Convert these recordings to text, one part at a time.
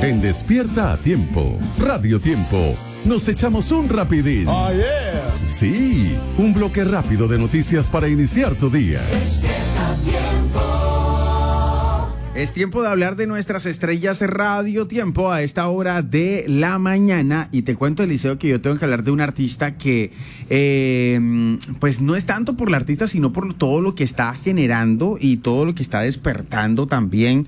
En Despierta a Tiempo, Radio Tiempo, nos echamos un rapidín. Oh, yeah. Sí, un bloque rápido de noticias para iniciar tu día. Despierta a Tiempo. Es tiempo de hablar de nuestras estrellas Radio Tiempo a esta hora de la mañana. Y te cuento, Eliseo, que yo tengo que hablar de un artista que, pues no es tanto por el artista, sino por todo lo que está generando y todo lo que está despertando también.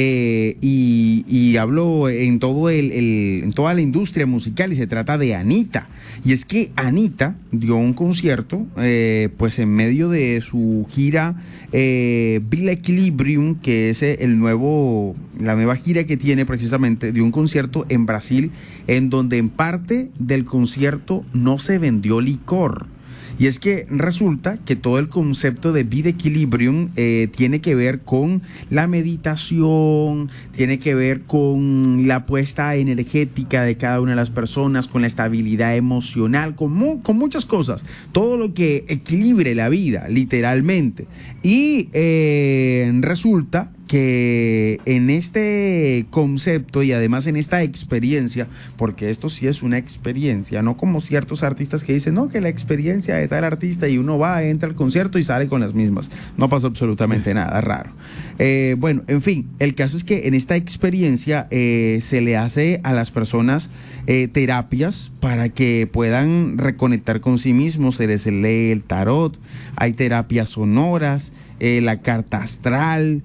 Y hablo en todo en toda la industria musical, y se trata de Anitta. Y es que Anitta dio un concierto, pues en medio de su gira Bill Equilibrium, que es la nueva gira que tiene precisamente, dio un concierto en Brasil, en donde en parte del concierto no se vendió licor. Y es que resulta que todo el concepto de Vida Equilibrium tiene que ver con la meditación, tiene que ver con la puesta energética de cada una de las personas, con la estabilidad emocional, con muchas cosas. Todo lo que equilibre la vida, literalmente. Y resulta que en este concepto y además en esta experiencia, porque esto sí es una experiencia, no como ciertos artistas que dicen, no, que la experiencia de tal artista, y uno va, entra al concierto y sale con las mismas. No pasa absolutamente nada raro. Bueno, en fin, el caso es que en esta experiencia se le hace a las personas terapias para que puedan reconectar con sí mismos. Se les lee el tarot, hay terapias sonoras, la carta astral,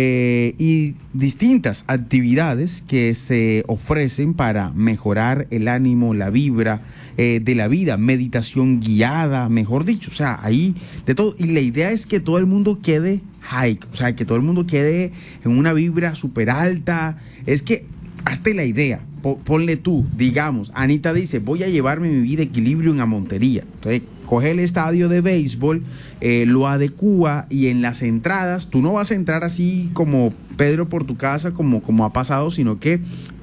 y distintas actividades que se ofrecen para mejorar el ánimo, la vibra de la vida, meditación guiada, mejor dicho, o sea, ahí de todo. Y la idea es que todo el mundo quede high, o sea, que todo el mundo quede en una vibra súper alta. Es que hazte la idea, ponle tú, digamos, Anitta dice, voy a llevarme mi vida Equilibrium a Montería. Entonces coge el estadio de béisbol, lo adecúa, y en las entradas tú no vas a entrar así como Pedro por tu casa, como ha pasado, sino que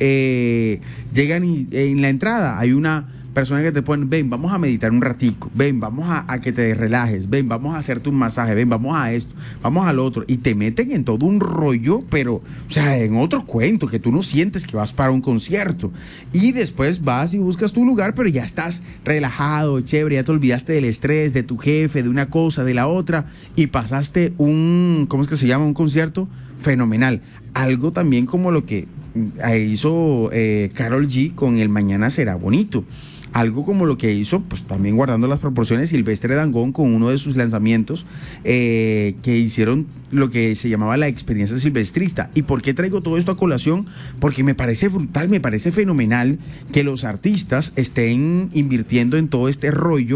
llegan y en la entrada hay una persona que te ponen, ven, vamos a meditar un ratico, ven, vamos a que te relajes, ven, vamos a hacerte un masaje, ven, vamos a esto, vamos al otro, y te meten en todo un rollo, pero, o sea, en otro cuento, que tú no sientes que vas para un concierto, y después vas y buscas tu lugar, pero ya estás relajado, chévere, ya te olvidaste del estrés, de tu jefe, de una cosa, de la otra, y pasaste ¿cómo es que se llama? Un concierto fenomenal. Algo también como lo que hizo Karol G con el Mañana Será Bonito. Algo como lo que hizo, pues también guardando las proporciones, Silvestre Dangond con uno de sus lanzamientos, que hicieron lo que se llamaba la experiencia silvestrista. ¿Y por qué traigo todo esto a colación? Porque me parece brutal, me parece fenomenal que los artistas estén invirtiendo en todo este rollo,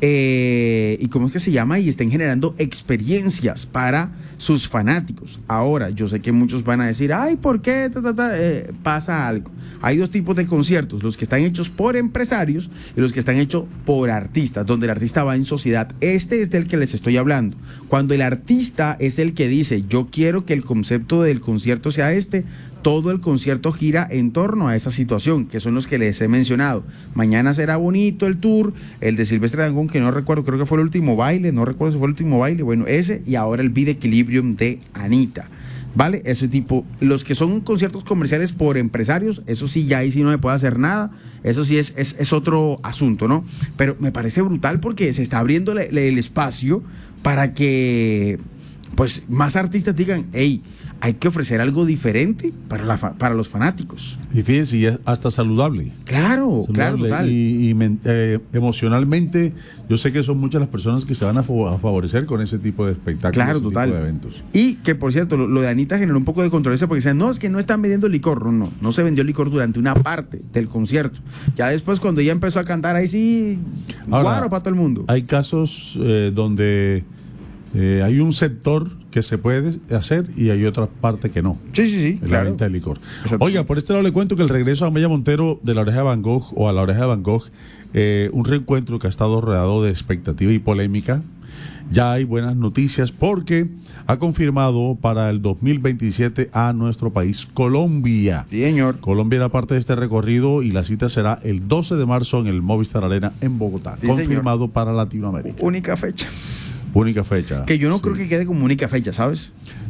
y ¿cómo es que se llama? Y estén generando experiencias para sus fanáticos. Ahora, yo sé que muchos van a decir, ay, ¿por qué? Pasa algo. Hay dos tipos de conciertos, los que están hechos por empresarios y los que están hechos por artistas, donde el artista va en sociedad. Este es del que les estoy hablando. Cuando el artista es el que dice, yo quiero que el concepto del concierto sea este, todo el concierto gira en torno a esa situación, que son los que les he mencionado. Mañana Será Bonito, el tour, el de Silvestre Dangond, que no recuerdo, creo que fue el último baile, no recuerdo si fue el último baile, bueno, ese, y ahora el Vida Equilibrium de Anitta. ¿Vale? Ese tipo, los que son conciertos comerciales por empresarios, eso sí, ya ahí sí no me puede hacer nada, eso sí es otro asunto, ¿no? Pero me parece brutal porque se está abriendo el espacio para que, pues, más artistas digan, hey, hay que ofrecer algo diferente para los fanáticos. Y fíjense, y es hasta saludable. Claro, total. Y emocionalmente, yo sé que son muchas las personas que se van a favorecer con ese tipo de espectáculos, claro, total. Tipo de eventos. Y que, por cierto, lo de Anitta generó un poco de controversia porque decían, no, es que no están vendiendo licor. No se vendió licor durante una parte del concierto. Ya después, cuando ella empezó a cantar, ahí sí, guaro para todo el mundo. Hay casos donde hay un sector que se puede hacer y hay otra parte que no. Sí, la claro. venta de licor. Oiga, por este lado le cuento que el regreso a Amaya Montero de La Oreja de Van Gogh, o a La Oreja de Van Gogh, un reencuentro que ha estado rodeado de expectativa y polémica. Ya hay buenas noticias porque ha confirmado para el 2027 a nuestro país Colombia. Sí, señor. Colombia era parte de este recorrido y la cita será el 12 de marzo en el Movistar Arena en Bogotá. Sí, confirmado, señor. Para Latinoamérica. Única fecha. Única fecha. Que yo no creo que quede como única fecha, ¿sabes?